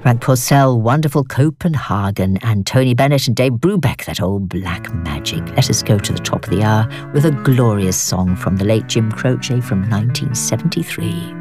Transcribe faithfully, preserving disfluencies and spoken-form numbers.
Frank Porcell, Wonderful Copenhagen, and Tony Bennett and Dave Brubeck, that old black magic. Let us go to the top of the hour with a glorious song from the late Jim Croce from nineteen seventy-three.